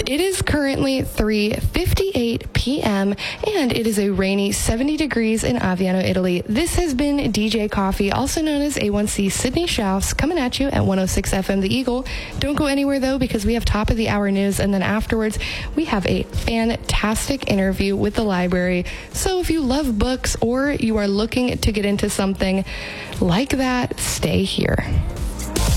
It is currently 3:58 p.m. and it is a rainy 70 degrees in Aviano, Italy. This has been DJ Coffee, also known as A1C Sydney Schaus, coming at you at 106 FM The Eagle. Don't go anywhere, though, because we have top of the hour news, and then afterwards we have a fantastic interview with the library. So if you love books or you are looking to get into something like that, stay here.